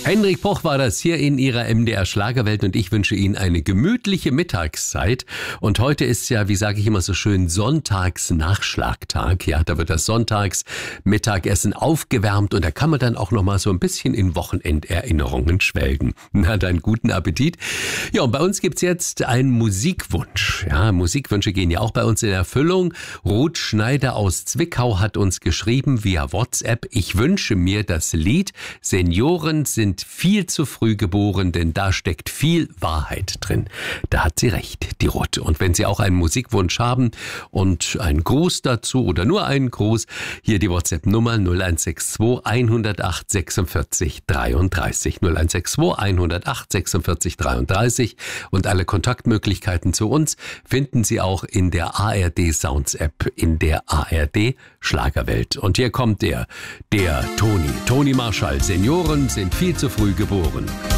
Hendrik Bruch war das hier in Ihrer MDR Schlagerwelt und ich wünsche Ihnen eine gemütliche Mittagszeit. Und heute ist ja, wie sage ich immer so schön, Sonntagsnachschlagtag. Ja, da wird das Sonntagsmittagessen aufgewärmt und da kann man dann auch noch mal so ein bisschen in Wochenenderinnerungen schwelgen. Na, dann guten Appetit. Ja, und bei uns gibt's jetzt einen Musikwunsch. Ja, Musikwünsche gehen ja auch bei uns in Erfüllung. Ruth Schneider aus Zwickau hat uns geschrieben via WhatsApp: Ich wünsche mir das Lied Senioren sind viel zu früh geboren, denn da steckt viel Wahrheit drin. Da hat sie recht, die Ruth. Und wenn Sie auch einen Musikwunsch haben und einen Gruß dazu oder nur einen Gruß, hier die WhatsApp-Nummer 0162 108 46 33. 0162 108 46 33. Und alle Kontaktmöglichkeiten zu uns finden Sie auch in der ARD Sounds App, in der ARD Schlagerwelt. Und hier kommt der Toni Marschall. Senioren sind viel zu früh geboren.